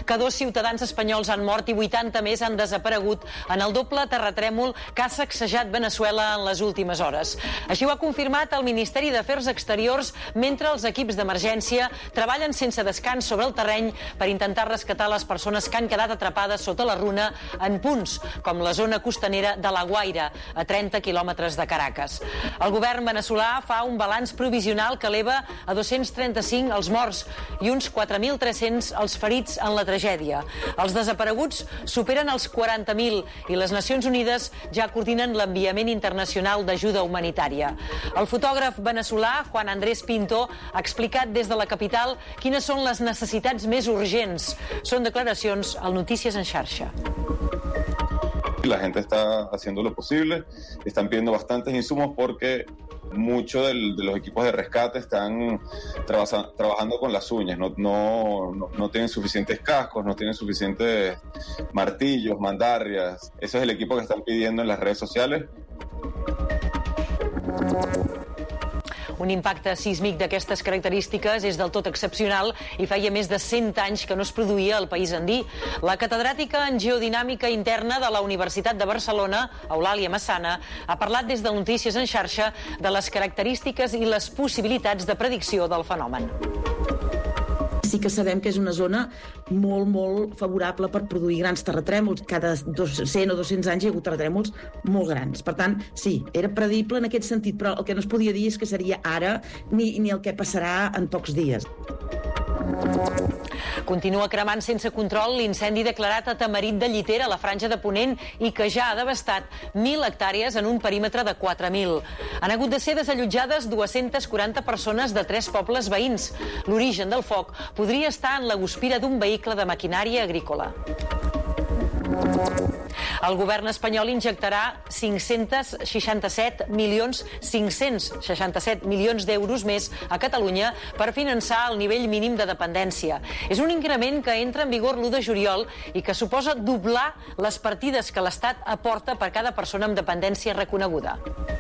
que 2 ciutadans espanyols han mort i 80 més han desaparegut en el doble terratrèmol que ha sacsejat Veneçuela en les últimes hores. Així ho ha confirmat el Ministeri d'Afers Exteriors mentre els equips d'emergència treballen sense descans sobre el terreny per intentar rescatar les persones que han quedat atrapades sota la runa en punts com la zona costanera de La Guaira, a 30 quilòmetres de Caracas. El govern veneçolà fa un balanç provisional que eleva a 235 els morts i uns 4.300 els ferits en la tragèdia. Els desapareguts superen els 40.000 i les Nacions Unides ja coordinen l'enviament internacional d'ajuda humanitària. El fotògraf veneçolà Juan Andrés Pinto ha explicat des de la capital quines són les necessitats més urgents. Són declaracions al Notícies en Xarxa. La gente está haciendo lo posible, están pidiendo bastantes insumos porque muchos de los equipos de rescate están trabajando con las uñas, no tienen suficientes cascos, no tienen suficientes martillos, mandarrias. Ese es el equipo que están pidiendo en las redes sociales. Un impacte sísmic d'aquestes característiques és del tot excepcional i feia més de 100 anys que no es produïa al país andí. La catedràtica en geodinàmica interna de la Universitat de Barcelona, Eulàlia Massana, ha parlat des de Notícies en Xarxa de les característiques i les possibilitats de predicció del fenomen. Sí que sabem que és una zona molt favorable per produir grans terratrèmols. Cada 100 o 200 anys hi ha hagut terratrèmols molt grans. Per tant, sí, era predible en aquest sentit, però el que no es podia dir és que seria ara ni el que passarà en pocs dies. Continua cremant sense control l'incendi declarat a Tamarit de Llitera, a la Franja de Ponent, i que ja ha devastat 1.000 hectàrees en un perímetre de 4.000. Han hagut de ser desallotjades 240 persones de 3 pobles veïns. L'origen del foc podria estar en la guspira d'un vehicle de maquinària agrícola. El govern espanyol injectarà 567 milions d'euros més a Catalunya per finançar el nivell mínim de dependència. És un increment que entra en vigor l'1 de juliol i que suposa doblar les partides que l'Estat aporta per cada persona amb dependència reconeguda.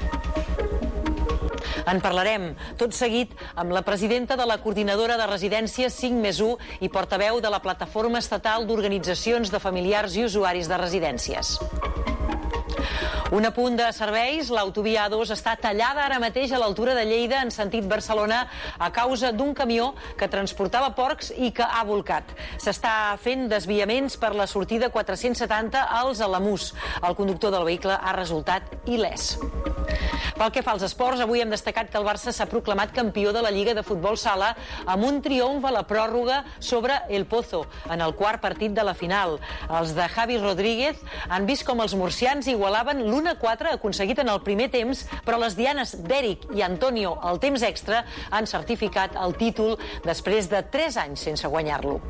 En parlarem tot seguit amb la presidenta de la Coordinadora de Residències 5+1 i portaveu de la Plataforma Estatal d'Organitzacions de Familiars i Usuaris de Residències. Un apunt de serveis, l'autovia A2 està tallada ara mateix a l'altura de Lleida en sentit Barcelona a causa d'un camió que transportava porcs i que ha bolcat. S'està fent desviaments per la sortida 470 als Alamús. El conductor del vehicle ha resultat il·lès. Pel que fa als esports, avui hem destacat que el Barça s'ha proclamat campió de la Lliga de Futbol Sala amb un triomf a la pròrroga sobre El Pozo, en el quart partit de la final. Els de Javi Rodríguez han vist com els murcians igualaven l'1-4 aconseguit en el primer temps, però les dianes d'Eric i Antonio al temps extra han certificat el títol després de 3 anys sense guanyar-lo.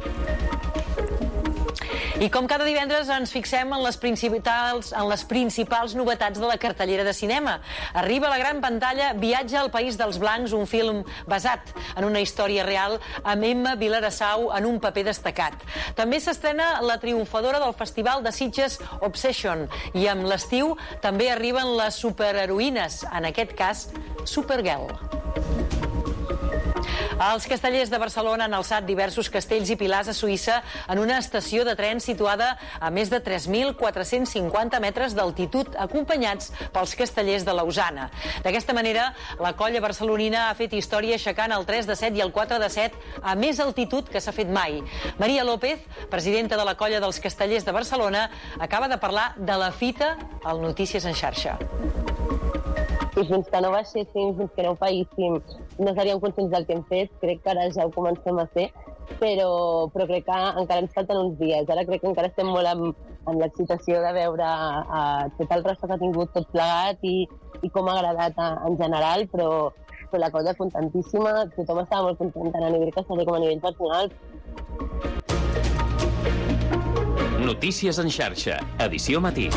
I com cada divendres ens fixem en les principals novetats de la cartellera de cinema. Arriba a la gran pantalla Viatge al País dels Blancs, un film basat en una història real amb Emma Vilarassau en un paper destacat. També s'estrena la triomfadora del Festival de Sitges Obsession i amb l'estiu també arriben les superheroïnes, en aquest cas Supergirl. Els castellers de Barcelona han alçat diversos castells i pilars a Suïssa en una estació de tren situada a més de 3.450 metres d'altitud, acompanyats pels castellers de Lausana. D'aquesta manera, la colla barcelonina ha fet història aixecant el 3 de 7 i el 4 de 7 a més altitud que s'ha fet mai. Maria López, presidenta de la colla dels castellers de Barcelona, acaba de parlar de la fita al Notícies en Xarxa. I fins que no baixéssim, fins que no ho paguéssim, no seríem conscients del que hem fet. Crec que ara ja ho comencem a fer, però crec que encara ens falten uns dies. Ara crec que encara estem molt amb l'excitació de veure tot el rostre que ha tingut tot plegat i com ha agradat en general, però la cosa contentíssima, tothom estava molt content tant a nivell casteller com a nivell personal. Notícies en Xarxa, edició matí.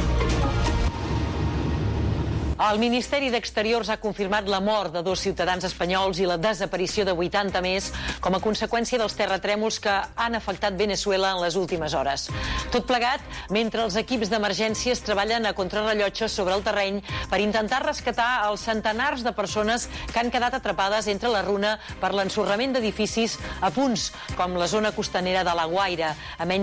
El Ministeri d'Exteriors ha confirmat la mort de 2 ciutadans espanyols i la desaparició de 80 més com a conseqüència dels terratrèmols que han afectat Veneçuela en les últimes hores. Tot plegat, mentre els equips d'emergències treballen a contrarrellotge sobre el terreny per intentar rescatar els centenars de persones que han quedat atrapades entre la runa per l'ensorrament d'edificis a punts com la zona costanera de La Guaira, a menys